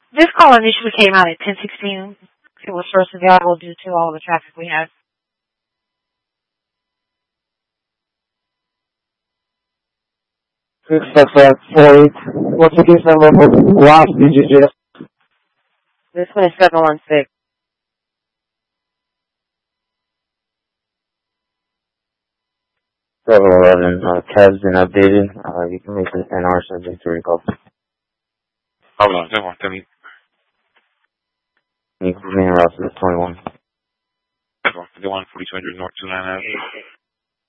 This call initially came out at 10:16. It was first available due to all the traffic we had. 65548. What's the case number for the last digit? This one is 716. 711. Tab's been updated. You can make an NR subject to recall. Hold on, tell me. You can put me in Ross 21. 51 4200 North 299.